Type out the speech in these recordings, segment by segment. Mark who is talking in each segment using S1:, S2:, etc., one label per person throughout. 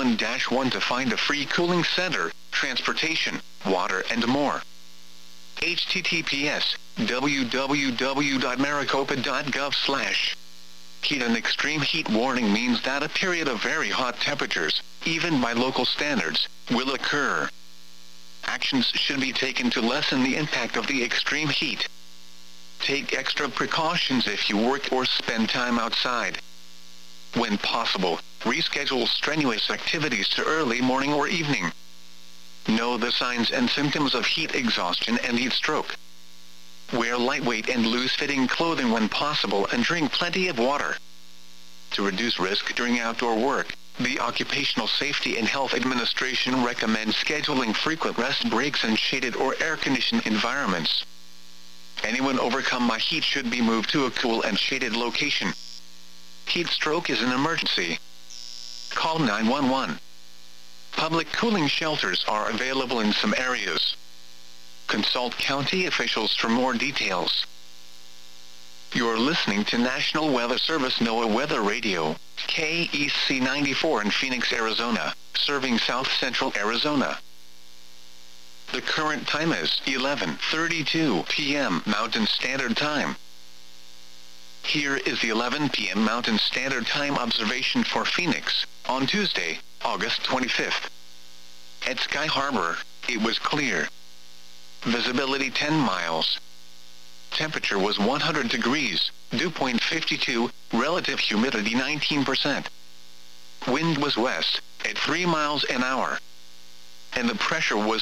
S1: 7-1 to find a free cooling center, transportation, water and more. https://www.maricopa.gov/. Heat and extreme heat warning means that a period of very hot temperatures, even by local standards, will occur. Actions should be taken to lessen the impact of the extreme heat. Take extra precautions if you work or spend time outside. When possible, reschedule strenuous activities to early morning or evening. Know the signs and symptoms of heat exhaustion and heat stroke. Wear lightweight and loose-fitting clothing when possible and drink plenty of water. To reduce risk during outdoor work, the Occupational Safety and Health Administration recommends scheduling frequent rest breaks in shaded or air-conditioned environments. Anyone overcome by heat should be moved to a cool and shaded location. Heat stroke is an emergency. Call 911. Public cooling shelters are available in some areas. Consult county officials for more details. You're listening to National Weather Service NOAA Weather Radio, KEC 94 in Phoenix, Arizona, serving South Central Arizona. The current time is 11:32 p.m. Mountain Standard Time. Here is the 11 p.m. Mountain Standard Time observation for Phoenix, on Tuesday, August 25th. At Sky Harbor, it was clear. Visibility 10 miles. Temperature was 100 degrees, dew point 52, relative humidity 19%. Wind was west, at 3 miles an hour. And the pressure was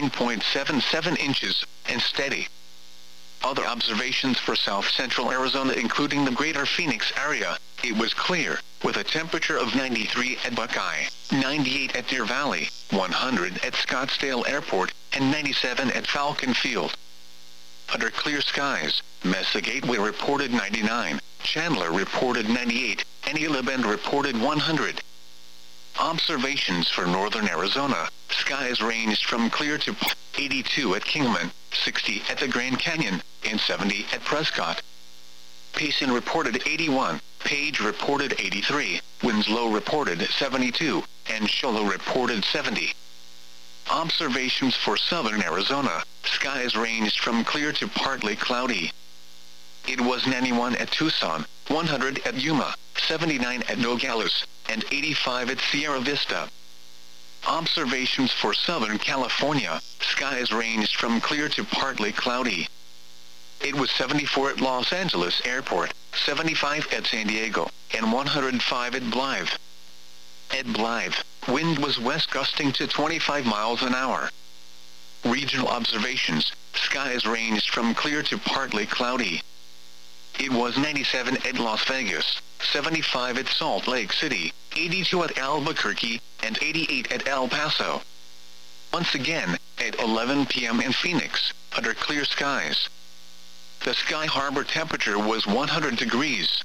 S1: 29.77 inches, and steady. Other observations for South Central Arizona including the greater Phoenix area, it was clear, with a temperature of 93 at Buckeye, 98 at Deer Valley, 100 at Scottsdale Airport, and 97 at Falcon Field. Under clear skies, Mesa Gateway reported 99, Chandler reported 98, and Gila Bend reported 100. Observations for northern Arizona, skies ranged from clear to 82 at Kingman, 60 at the Grand Canyon, and 70 at Prescott. Payson reported 81, Page reported 83, Winslow reported 72, and Show Low reported 70. Observations for southern Arizona, skies ranged from clear to partly cloudy. It was 91 at Tucson, 100 at Yuma, 79 at Nogales, and 85 at Sierra Vista. Observations for Southern California, skies ranged from clear to partly cloudy. It was 74 at Los Angeles Airport, 75 at San Diego, and 105 at Blythe. At Blythe, wind was west gusting to 25 miles an hour. Regional observations, skies ranged from clear to partly cloudy. It was 97 at Las Vegas, 75 at Salt Lake City, 82 at Albuquerque, and 88 at El Paso. Once again, at 11 p.m. in Phoenix, under clear skies. The Sky Harbor temperature was 100 degrees.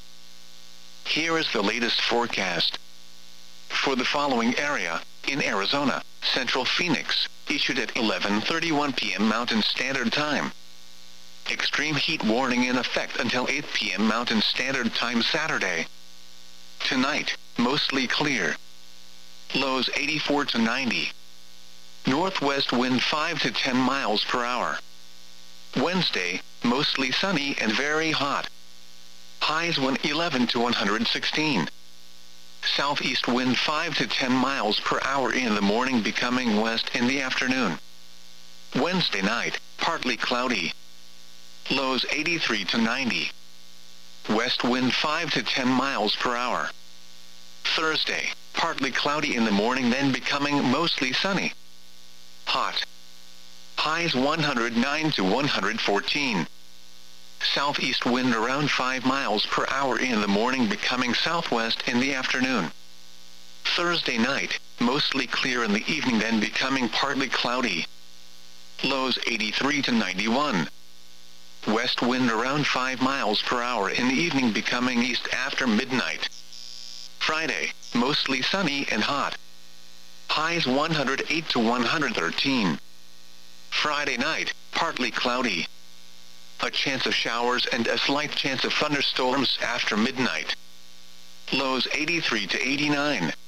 S1: Here is the latest forecast. For the following area, in Arizona, Central Phoenix, issued at 11:31 p.m. Mountain Standard Time. Extreme heat warning in effect until 8 p.m. Mountain Standard Time Saturday. Tonight, mostly clear. Lows 84 to 90. Northwest wind 5 to 10 miles per hour. Wednesday, mostly sunny and very hot. Highs 111 to 116. Southeast wind 5 to 10 miles per hour in the morning, becoming west in the afternoon. Wednesday night, partly cloudy. Lows 83 to 90. West wind 5 to 10 miles per hour. Thursday, partly cloudy in the morning, then becoming mostly sunny. Hot. Highs 109 to 114. Southeast wind around 5 miles per hour in the morning, becoming southwest in the afternoon. Thursday night, mostly clear in the evening, then becoming partly cloudy. Lows 83 to 91. West wind around 5 miles per hour in the evening, becoming east after midnight. Friday, mostly sunny and hot. Highs 108 to 113. Friday night, partly cloudy. A chance of showers and a slight chance of thunderstorms after midnight. Lows 83 to 89.